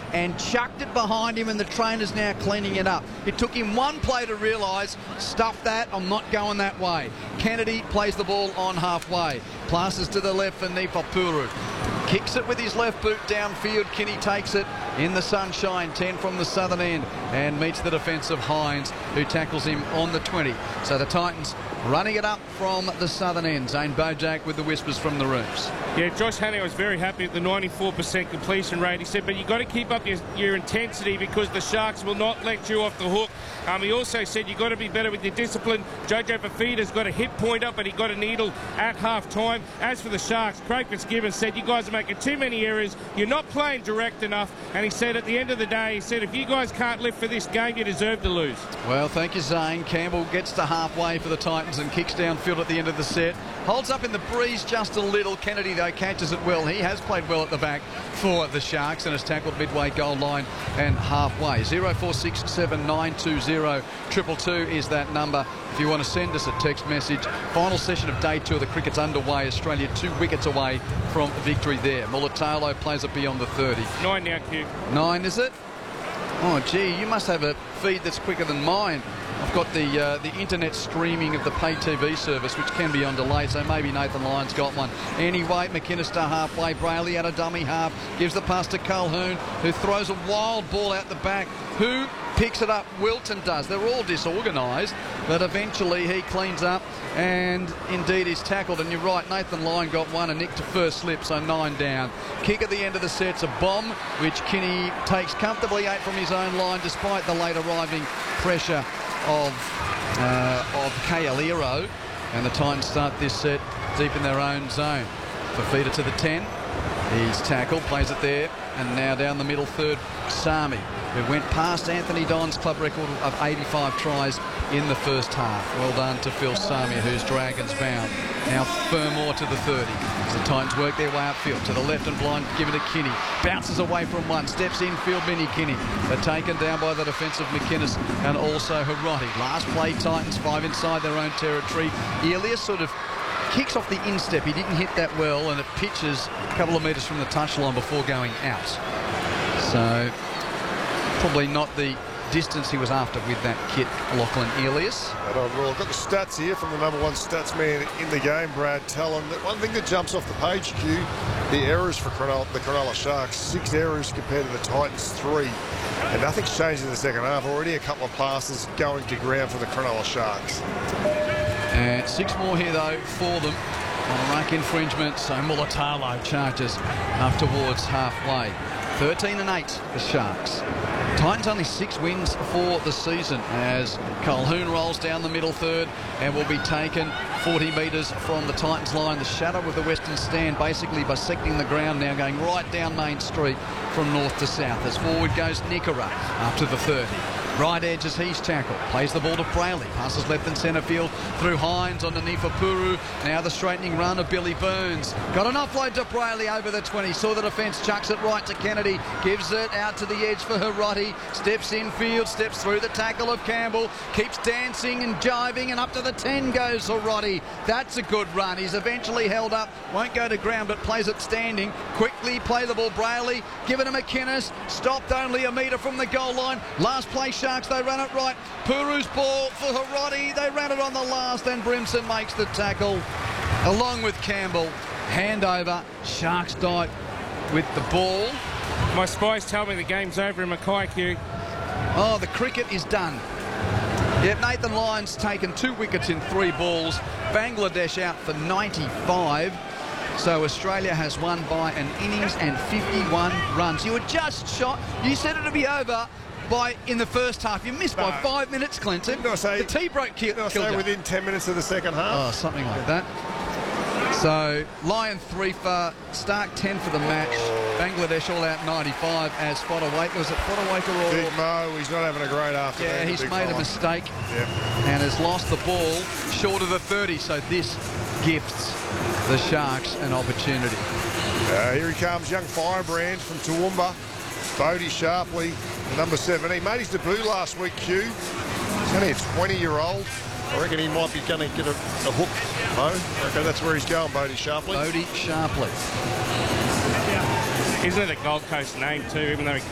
and chucked it behind him, and the trainer's now cleaning it up. It took him one play to realise, stuff that, I'm not going that way. Kennedy plays the ball on halfway. Passes to the left for Nifapuru. Kicks it with his left boot downfield. Kinney takes it in the sunshine, 10 from the southern end, and meets the defence of Hines, who tackles him on the 20. So the Titans running it up from the southern end. Zane Bojack with the whispers from the rooms. Yeah, Josh Haney was very happy with the 94% completion rate. He said, but you've got to keep up your intensity because the Sharks will not let you off the hook. He also said you've got to be better with your discipline. Jojo Fafita's got a hit point up, but he got a needle at half-time. As for the Sharks, Craig Fitzgibbon said, you guys are making too many errors. You're not playing direct enough. And he said, at the end of the day, he said, if you guys can't live for this game, you deserve to lose. Well, thank you, Zane. Campbell gets to halfway for the Titans and kicks downfield at the end of the set. Holds up in the breeze just a little. Kennedy, though, catches it well. He has played well at the back for the Sharks and has tackled midway goal line and halfway. 0467920222 is that number if you want to send us a text message. Final session of day 2 of the cricket's underway. Australia 2 wickets away from victory there. Mulatalo plays it beyond the 30. 9 now, Q. 9, is it? Oh, gee, you must have a feed that's quicker than mine. I've got the internet streaming of the pay TV service, which can be on delay, so maybe Nathan Lyon's got one. Anyway, McInnes to halfway. Brayley at a dummy half. Gives the pass to Colquhoun, who throws a wild ball out the back. Who picks it up? Wilton does. They're all disorganised, but eventually he cleans up and indeed is tackled. And you're right, Nathan Lyon got one, a nick to first slip, so 9 down. Kick at the end of the set's a bomb, which Kinney takes comfortably 8 from his own line, despite the late arriving pressure of Kayalero, and the Titans start this set deep in their own zone. Fafita to the 10. He's tackled, plays it there, and now down the middle third, Sami, who went past Anthony Don's club record of 85 tries in the first half. Well done to Phil Sami, who's Dragons bound. Now Fermor to the 30. As the Titans work their way upfield to the left and blind, give it to Kinney. Bounces away from one, steps infield, Vinnie Kinney. They're taken down by the defensive McInnes and also Hiroti. Last play, Titans 5 inside their own territory. Elias sort of kicks off the instep. He didn't hit that well, and it pitches a couple of metres from the touchline before going out. So probably not the distance he was after with that kit, Lachlan Elias. I've got the stats here from the #1 stats man in the game, Brad Talon. One thing that jumps off the page, Q, the errors for the Cronulla Sharks. 6 errors compared to the Titans 3. And nothing's changed in the second half. Already a couple of passes going to ground for the Cronulla Sharks. And 6 more here, though, for them on ruck infringement. So Mulatalo charges up towards halfway. 13 and 8, the Sharks. Titans only 6 wins for the season as Colquhoun rolls down the middle third and will be taken 40 metres from the Titans line. The shadow of the western stand basically bisecting the ground now, going right down Main Street from north to south. As forward goes Nikora up to the 30. Right edge as he's tackled. Plays the ball to Brayley. Passes left and centre field through Hines on to Nifapuru. Now the straightening run of Billy Burns. Got an offload to Brayley over the 20. Saw the defence, chucks it right to Kennedy. Gives it out to the edge for Hiroti. Steps infield, steps through the tackle of Campbell. Keeps dancing and jiving, and up to the 10 goes Hiroti. That's a good run. He's eventually held up. Won't go to ground, but plays it standing. Quickly play the ball, Brayley. Give it to McInnes. Stopped only a metre from the goal line. Last play, Sharks, they run it right. Puru's ball for Hiroti. They ran it on the last, and Brimson makes the tackle along with Campbell. Handover. Sharks dive with the ball. My spies tell me the game's over in Mackay, Q. Oh, the cricket is done. Yep, Nathan Lyon's taken 2 wickets in 3 balls. Bangladesh out for 95. So Australia has won by an innings and 51 runs. You were just shot. You said it would be over in the first half. You missed by 5 minutes, Clinton. The tea broke killed you. Within 10 minutes of the second half. Oh, something like that. So Lyon 3 for, Stark 10 for the match. Bangladesh all out 95 as Fodawaker. Was it Fodawaker or... Big Mo, he's not having a great afternoon. Yeah, he's made a mistake. Yep. And has lost the ball short of the 30. So this gifts the Sharks an opportunity. Here he comes, young firebrand from Toowoomba. Bodie Sharpley, the number 7. He made his debut last week, Q. He's only a 20-year-old. I reckon he might be going to get a hook. No? Okay, that's where he's going, Bodie Sharpley. Bodie Sharpley. Isn't it a Gold Coast name too, even though he